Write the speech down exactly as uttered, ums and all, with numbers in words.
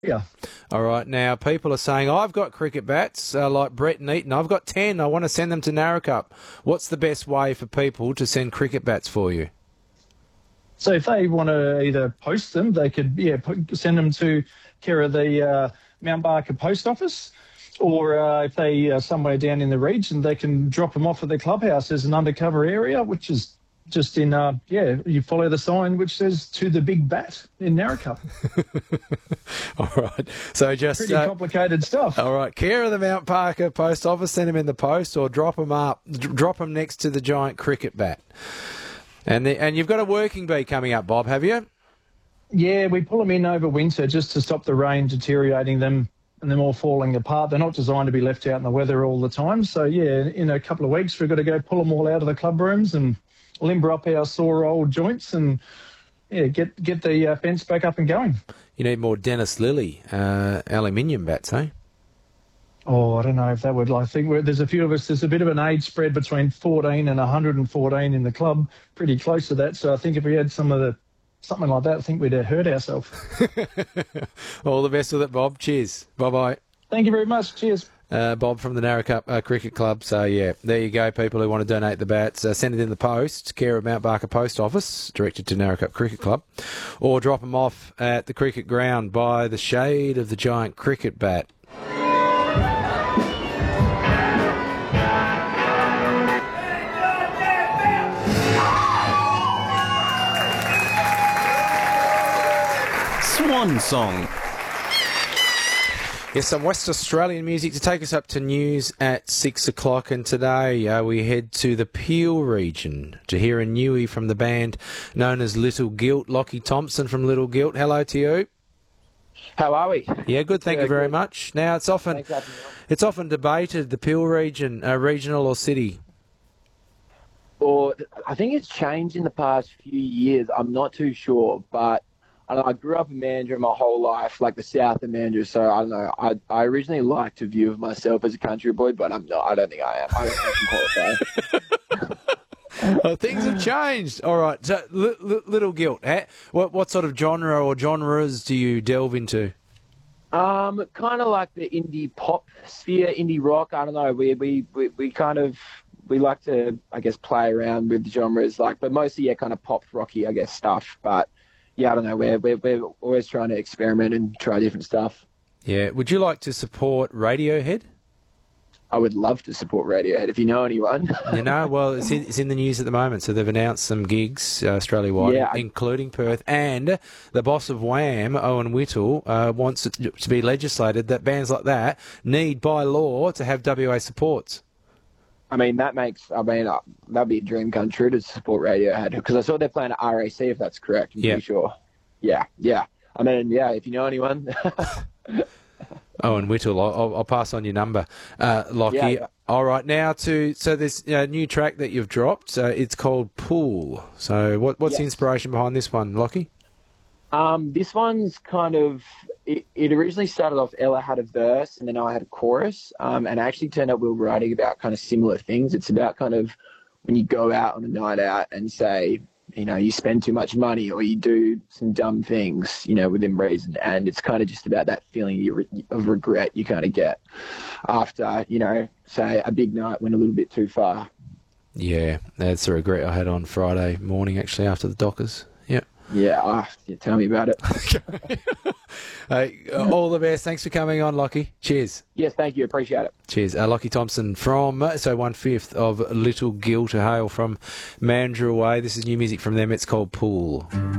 Yeah. All right. Now, people are saying, I've got cricket bats uh, like Brett and Eaton. I've got ten. I want to send them to Narrackup. What's the best way for people to send cricket bats for you? So if they want to either post them, they could yeah put, send them to care of the uh, Mount Barker Post Office, or uh, if they are somewhere down in the region, they can drop them off at the clubhouse. There's an undercover area, which is just in, uh, yeah, you follow the sign which says "To the Big Bat" in Narrackup. All right. So just Pretty uh, complicated stuff. All right. Care of the Mount Parker Post Office. Send them in the post, or drop them up. D- drop them next to the giant cricket bat. And the, and you've got a working bee coming up, Bob, have you? Yeah, we pull them in over winter just to stop the rain deteriorating them and them all falling apart. They're not designed to be left out in the weather all the time. So, yeah, in a couple of weeks, we've got to go pull them all out of the club rooms and limber up our sore old joints and, yeah, get get the uh, fence back up and going. You need more Dennis Lilly uh, aluminium bats, eh? Oh, I don't know if that would. I think we're, there's a few of us. There's a bit of an age spread between fourteen and one hundred fourteen in the club, pretty close to that. So I think if we had some of the something like that, I think we'd uh, hurt ourselves. All the best with it, Bob. Cheers. Bye bye. Thank you very much. Cheers. Uh, Bob from the Narrackup uh, Cricket Club. So, yeah, there you go, people who want to donate the bats. Uh, send it in the post, care of Mount Barker Post Office, directed to Narrackup Cricket Club, or drop them off at the cricket ground by the shade of the giant cricket bat. Swan Song. Yes, some West Australian music to take us up to news at six o'clock. And today uh, we head to the Peel region to hear a newie from the band known as Little Gilt. Lockie Thompson from Little Gilt. Hello to you. How are we? Yeah, good. Thank Yeah, you very good. much. Now, it's often Thanks for having me on. it's often debated, the Peel region, uh, regional or city. Or I think it's changed in the past few years. I'm not too sure, but I, don't know, I grew up in Mandurah my whole life, like the south of Mandurah. So I don't know. I I originally liked to view of myself as a country boy, but I'm not. I don't think I am. I don't think I can qualify. Oh, things have changed. All right. So, li- li- Little Gilt. Eh? What what sort of genre or genres do you delve into? Um, kind of like the indie pop sphere, indie rock. I don't know. We we we, we kind of we like to, I guess, play around with the genres, like, but mostly yeah, kind of pop rocky, I guess, stuff. But yeah, I don't know. We're we're we're always trying to experiment and try different stuff. Yeah. Would you like to support Radiohead? I would love to support Radiohead if you know anyone. You know, well, it's in, it's in the news at the moment. So they've announced some gigs uh, Australia-wide, Yeah, I- including Perth. And the boss of Wham, Owen Whittle, uh, wants it to be legislated that bands like that need, by law, to have W A supports. I mean, that makes, I mean, uh, that'd be a dream come true to support Radiohead, because I saw they're playing at R A C, if that's correct. I'm Yeah. pretty sure. Yeah, yeah. I mean, yeah, if you know anyone. Owen Whittle, I'll, I'll pass on your number, uh, Lockie. Yeah, yeah. All right, now to so this uh, new track that you've dropped. Uh, it's called Pool. So what what's the Yes. inspiration behind this one, Lockie? Um, this one's kind of, it, it originally started off, Ella had a verse and then I had a chorus, um, and I actually turned up we were writing about kind of similar things. It's about kind of when you go out on a night out and say, you know, you spend too much money or you do some dumb things, you know, within reason. And it's kind of just about that feeling you re- of regret you kind of get after, you know, say a big night went a little bit too far. Yeah, that's a regret I had on Friday morning, actually, after the Dockers. Yeah. Yeah, ah, yeah, tell me about it. Hey, uh, all the best. Thanks for coming on, Lockie. Cheers. Yes, thank you. Appreciate it. Cheers. Uh, Lockie Thompson from, uh, so one-fifth of Little Gilt, a hail from Mandurah Way. This is new music from them. It's called Pool.